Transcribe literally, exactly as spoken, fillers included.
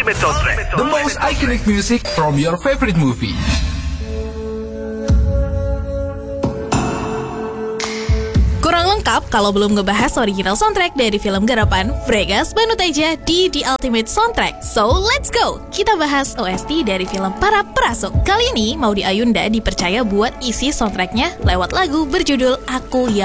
Ultimate Soundtrack, the most iconic music from your favorite movie. Kurang lengkap kalau belum ngebahas original soundtrack dari film garapan Fregas Banuteja di The Ultimate Soundtrack. So, let's go! Kita bahas O S T dari film Para Perasuk. Kali ini, Maudy Ayunda dipercaya buat isi soundtracknya lewat lagu berjudul Aku Yang